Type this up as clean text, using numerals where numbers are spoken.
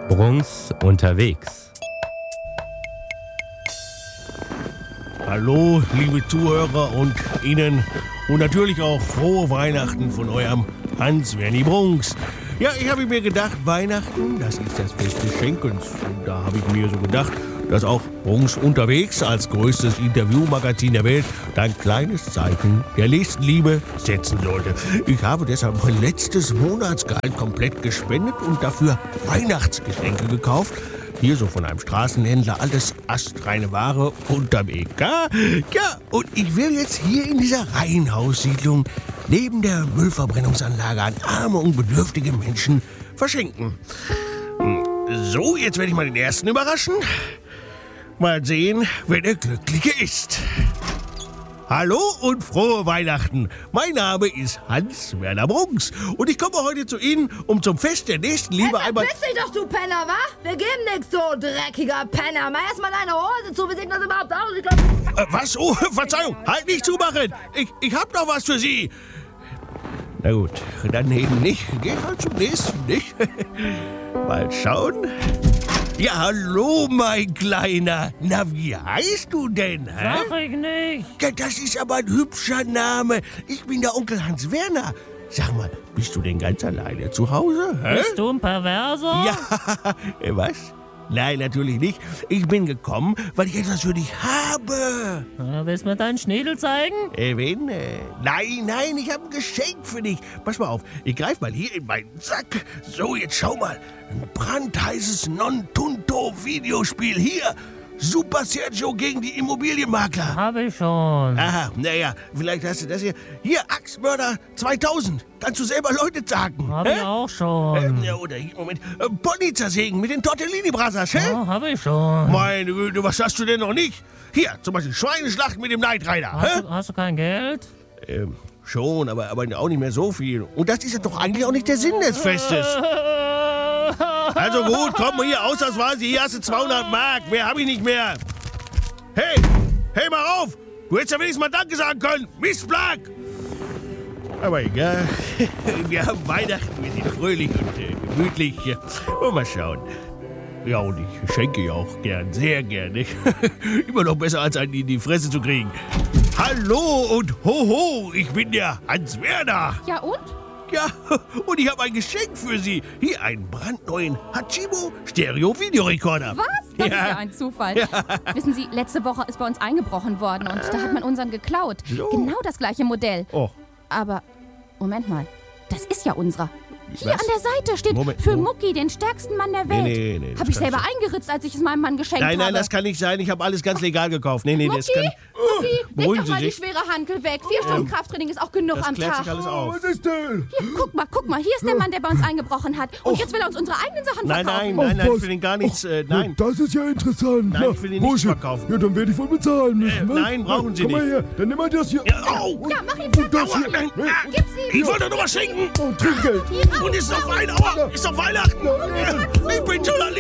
Bruns unterwegs. Hallo, liebe Zuhörer und Ihnen und natürlich auch frohe Weihnachten von eurem Hans-Werni Brunks. Ja, ich habe mir gedacht, Weihnachten, das ist das Fest des Schenkens. Und da habe ich mir so gedacht, dass auch Brunks unterwegs als größtes Interviewmagazin der Welt ein kleines Zeichen der Nächstenliebe setzen sollte. Ich habe deshalb mein letztes Monatsgehalt komplett gespendet und dafür Weihnachtsgeschenke gekauft. Hier so von einem Straßenhändler, alles astreine Ware unterm EK. Ja, und ich will jetzt hier in dieser Reihenhaussiedlung neben der Müllverbrennungsanlage an arme und bedürftige Menschen verschenken. So, jetzt werde ich mal den ersten überraschen. Mal sehen, wer der Glückliche ist. Hallo und frohe Weihnachten. Mein Name ist Hans-Werner Brunks und ich komme heute zu Ihnen, um zum Fest der Nächstenliebe einmal... Verpiss dich doch, du Penner, wa? Wir geben nix, du dreckiger Penner. Mal erstmal deine Hose zu, wie sieht das überhaupt aus? Ich glaub... Was? Oh, Verzeihung, halt nicht zumachen. Ich hab noch was für Sie. Na gut, dann eben nicht. Geh halt zum nächsten, nicht? Mal schauen. Ja, hallo, mein Kleiner. Na, wie heißt du denn, hä? Sag ich nicht. Ja, das ist aber ein hübscher Name. Ich bin der Onkel Hans-Werner. Sag mal, bist du denn ganz alleine zu Hause, hä? Bist du ein Perverser? Ja, was? Nein, natürlich nicht. Ich bin gekommen, weil ich etwas für dich habe. Willst du mir deinen Schniedel zeigen? Wen? Nein, ich habe ein Geschenk für dich. Pass mal auf, ich greif mal hier in meinen Sack. So, jetzt schau mal. Ein brandheißes Non-Tunto-Videospiel hier. Super Sergio gegen die Immobilienmakler. Hab ich schon. Aha, naja, vielleicht hast du das hier. Hier, Axtmörder 2000. Kannst du selber Leute zagen. Hab ich auch schon. Ja, oder hier, Moment. Pony zersägen mit den Tortellini-Brassers, hä? Ja, hab ich schon. Meine Güte, was hast du denn noch nicht? Hier, zum Beispiel Schweineschlacht mit dem Knight Rider. Hast du kein Geld? Schon, aber auch nicht mehr so viel. Und das ist ja doch eigentlich auch nicht der Sinn des Festes. Also gut, komm mal hier, ausnahmsweise, hier hast du 200 Mark. Mehr habe ich nicht mehr. Hey, mal auf. Du hättest ja wenigstens mal Danke sagen können. Mistblack. Aber egal. Wir haben Weihnachten, wir sind fröhlich und gemütlich. Und mal schauen. Ja, und ich schenke ja auch gern, sehr gerne. Immer noch besser, als einen in die Fresse zu kriegen. Hallo und hoho, ich bin der Hans-Werner. Ja und? Ja, und ich habe ein Geschenk für Sie. Hier einen brandneuen Hachibo Stereo-Videorekorder. Was? Das ist ja ein Zufall. Ja. Wissen Sie, letzte Woche ist bei uns eingebrochen worden und da hat man unseren geklaut. So. Genau das gleiche Modell. Oh. Aber, Moment mal, das ist ja unserer. Hier Was? an der Seite steht Moment, für Moment. Mucki, den stärksten Mann der Welt. Nee, Habe ich selber eingeritzt, als ich es meinem Mann geschenkt habe. Nein, das kann nicht sein. Ich habe alles ganz legal gekauft. Nee, Mucki, das kann... Mucki, leg beruhigen doch mal Sie die sich. schwere Hantel weg. 4 Stunden Krafttraining ist auch genug Das am klärt Tag. sich alles auf. Was ist denn? Hier, guck mal, hier ist der Mann, der bei uns eingebrochen hat. Und jetzt will er uns unsere eigenen Sachen Nein, verkaufen. nein, was? ich will Ihnen gar nichts... nein. Das ist ja interessant. Nein, ich will ihn nicht Bursche, verkaufen. Ja, dann werde ich wohl bezahlen müssen. was? nein, brauchen Sie Komm mal nicht. her, dann nimm mal das hier. Ja, au! Ja, mach ihn Und das platt. hier. Nein, Gib's ihm. ich wollte doch nur was schenken. Oh, Trinkgeld. Und ist doch Weihnachten. Ist doch Weihnachten. Ich bin schon